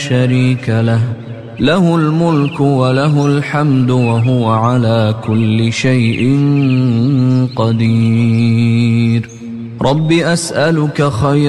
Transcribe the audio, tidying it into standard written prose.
شريك له، له الملك وله الحمد وهو على كل شيء قدير. رب أسألك خير